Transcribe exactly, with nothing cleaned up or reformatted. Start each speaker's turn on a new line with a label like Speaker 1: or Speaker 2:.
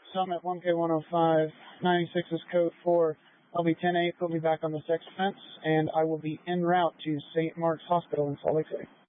Speaker 1: Summit one K one oh five, ninety-six is code four. I'll be ten eight, we'll be back on the sixth fence, and I will be en route to Saint Mark's Hospital in Salt Lake City.